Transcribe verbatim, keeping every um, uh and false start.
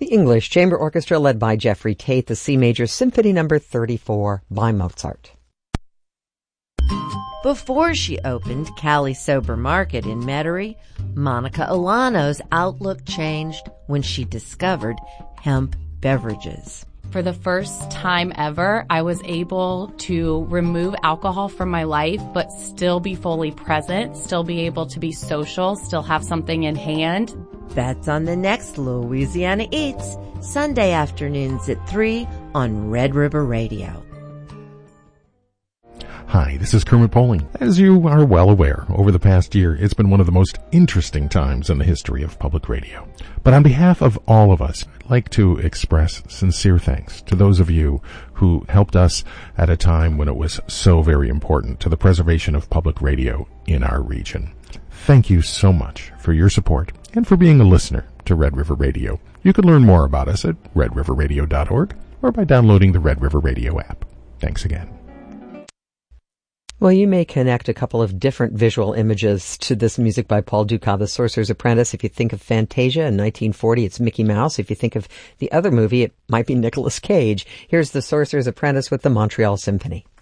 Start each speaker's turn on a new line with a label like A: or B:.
A: The English Chamber Orchestra led by Jeffrey Tate, the C Major Symphony Number thirty-four by Mozart.
B: Before she opened Cali Sober Market in Metairie, Monica Alano's outlook changed when she discovered hemp beverages.
C: For the first time ever, I was able to remove alcohol from my life, but still be fully present, still be able to be social, still have something in hand.
B: That's on the next Louisiana Eats, Sunday afternoons at three on Red River Radio.
D: Hi, this is Kermit Poling. As you are well aware, over the past year, it's been one of the most interesting times in the history of public radio. But on behalf of all of us, I'd like to express sincere thanks to those of you who helped us at a time when it was so very important to the preservation of public radio in our region. Thank you so much for your support and for being a listener to Red River Radio. You can learn more about us at red river radio dot org or by downloading the Red River Radio app. Thanks again.
A: Well, you may connect a couple of different visual images to this music by Paul Dukas, The Sorcerer's Apprentice. If you think of Fantasia in nineteen forty, it's Mickey Mouse. If you think of the other movie, it might be Nicolas Cage. Here's The Sorcerer's Apprentice with the Montreal Symphony.